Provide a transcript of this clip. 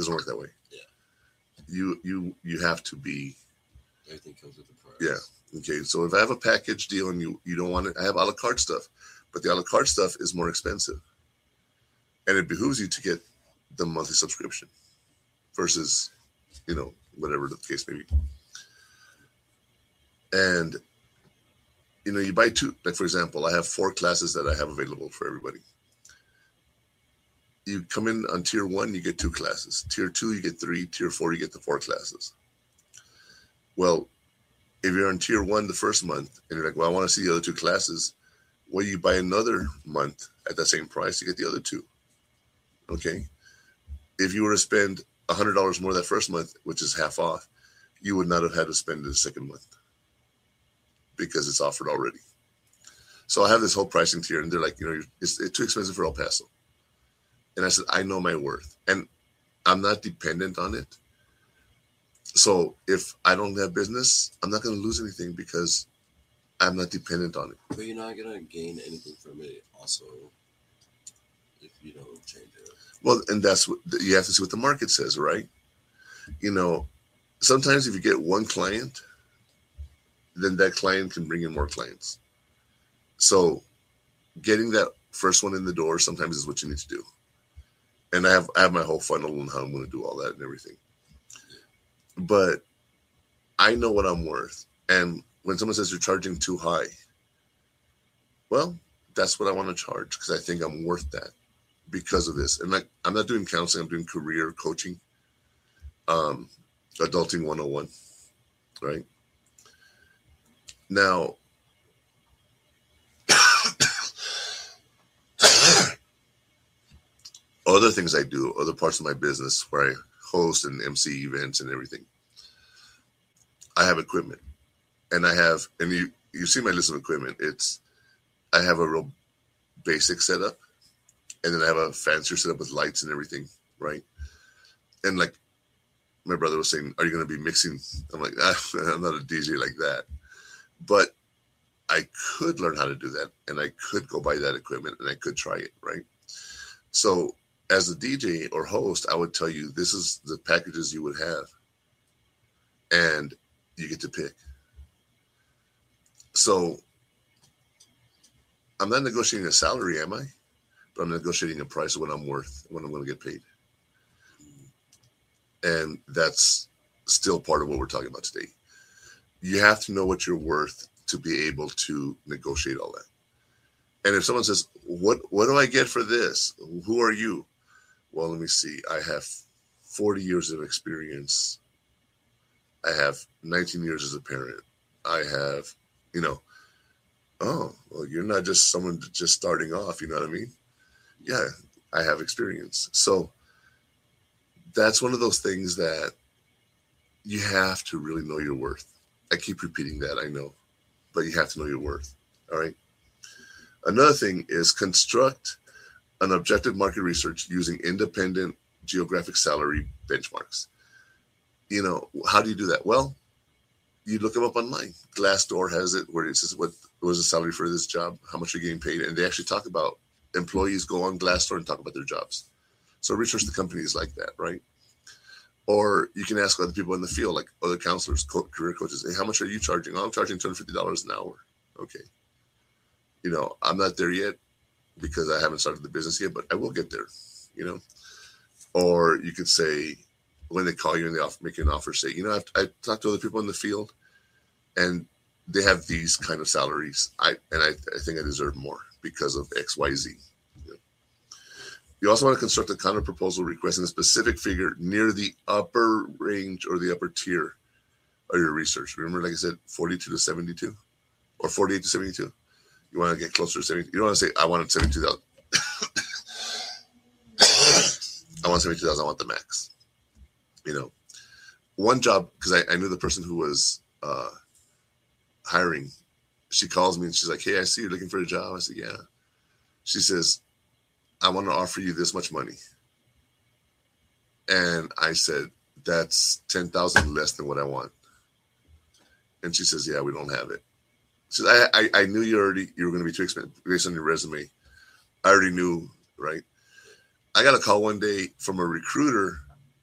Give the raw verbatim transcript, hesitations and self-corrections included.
doesn't work that way. Yeah. You you you have to be. Everything comes with the price. Yeah. Okay. So if I have a package deal and you you don't want it, I have a la carte stuff, but the a la carte stuff is more expensive, and it behooves you to get the monthly subscription versus, you know, whatever the case may be. And you know, you buy two. Like for example, I have four classes that I have available for everybody. You come in on tier one, you get two classes. Tier two, you get three. Tier four, you get the four classes. Well, if you're on tier one the first month and you're like, well, I want to see the other two classes, well, you buy another month at that same price, you get the other two. Okay. If you were to spend one hundred dollars more that first month, which is half off, you would not have had to spend it the second month because it's offered already. So I have this whole pricing tier, and they're like, you know, it's, it's too expensive for El Paso. And I said, I know my worth, and I'm not dependent on it. So if I don't have business, I'm not going to lose anything because I'm not dependent on it. But you're not going to gain anything from it also if you don't change it. Well, and that's what you have to see what the market says, right? You know, sometimes if you get one client, then that client can bring in more clients. So getting that first one in the door sometimes is what you need to do. And I have I have my whole funnel on how I'm going to do all that and everything. But I know what I'm worth. And when someone says you're charging too high, well, that's what I want to charge because I think I'm worth that because of this. And like, I'm not doing counseling, I'm doing career coaching, um, adulting one oh one, right? Now, other things I do, other parts of my business where I host and M C events and everything, I have equipment. And I have, and you, you see my list of equipment, it's, I have a real basic setup, and then I have a fancier setup with lights and everything, right? And like my brother was saying, are you going to be mixing? I'm like, ah, I'm not a D J like that. But I could learn how to do that, and I could go buy that equipment, and I could try it, right? So as a D J or host, I would tell you, this is the packages you would have, and you get to pick. So I'm not negotiating a salary, am I? But I'm negotiating a price of what I'm worth, what I'm going to get paid. And that's still part of what we're talking about today. You have to know what you're worth to be able to negotiate all that. And if someone says, what, what do I get for this? Who are you? Well, let me see. I have forty years of experience. I have nineteen years as a parent. I have, you know, oh, well, you're not just someone just starting off, you know what I mean? Yeah, I have experience. So that's one of those things that you have to really know your worth. I keep repeating that, I know, but you have to know your worth, all right? Another thing is construct an objective market research using independent geographic salary benchmarks. You know, how do you do that? Well, you look them up online. Glassdoor has it where it says what was the salary for this job, how much you're getting paid, and they actually talk about employees go on Glassdoor and talk about their jobs. So research the companies like that, right? Or you can ask other people in the field, like other counselors, co- career coaches, hey, how much are you charging? Oh, I'm charging two hundred fifty dollars an hour. Okay. You know, I'm not there yet because I haven't started the business yet, but I will get there, you know? Or you could say, when they call you and they offer, make you an offer, say, you know, I've, I've talked to other people in the field and they have these kind of salaries. I And I, I think I deserve more because of X, Y, Z. You know? You also want to construct a counter proposal requesting a specific figure near the upper range or the upper tier of your research. Remember, like I said, forty-two to seventy-two or forty-eight to seventy-two. You want to get closer to seventy. You don't want to say, I wanted seventy-two thousand. I want seventy-two thousand. I want the max. You know, one job, because I, I knew the person who was uh, hiring. She calls me and she's like, hey, I see you're looking for a job. I said, yeah. She says, I want to offer you this much money. And I said, that's ten thousand less than what I want. And she says, yeah, we don't have it. She said, I, I, I knew you already, you were going to be too expensive based on your resume. I already knew, right? I got a call one day from a recruiter